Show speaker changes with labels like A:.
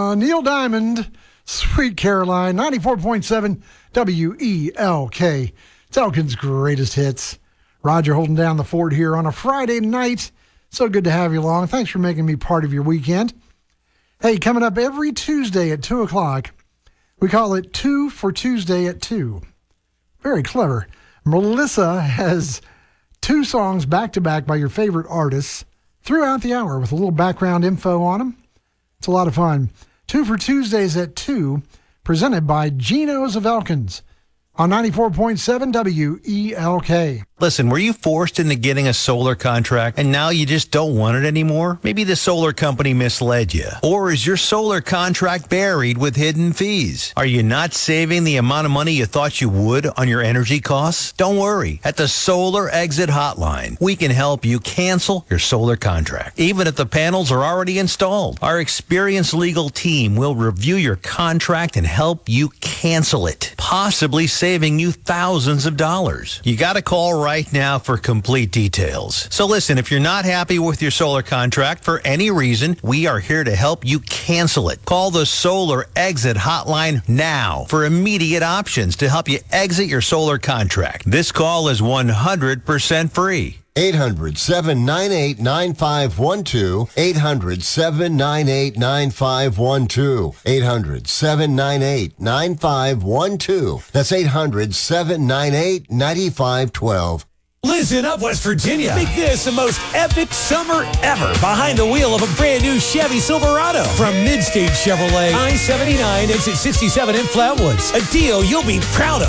A: Neil Diamond, Sweet Caroline, 94.7 WELK. It's Elkin's greatest hits. Roger holding down the fort here on a Friday night. So good to have you along. Thanks for making me part of your weekend. Hey, coming up every Tuesday at 2 o'clock, we call it 2 for Tuesday at 2. Very clever. Melissa has 2 songs back-to-back by your favorite artists throughout the hour with a little background info on them. It's a lot of fun. 2 for Tuesdays at 2, presented by Geno's of Elkins on 94.7 WELK.
B: Listen, were you forced into getting a solar contract and now you just don't want it anymore? Maybe the solar company misled you. Or is your solar contract buried with hidden fees? Are you not saving the amount of money you thought you would on your energy costs? Don't worry. At the Solar Exit Hotline, we can help you cancel your solar contract, even if the panels are already installed. Our experienced legal team will review your contract and help you cancel it, possibly saving you thousands of dollars. You got to call right now for complete details. So listen, if you're not happy with your solar contract for any reason, we are here to help you cancel it. Call the Solar Exit Hotline now for immediate options to help you exit your solar contract. This call is 100% free.
C: 800-798-9512. 800-798-9512. 800-798-9512. That's 800-798-9512.
D: Listen up, West Virginia. Make this the most epic summer ever behind the wheel of a brand new Chevy Silverado from Midstate Chevrolet, I-79, exit 67 in Flatwoods. A deal you'll be proud of.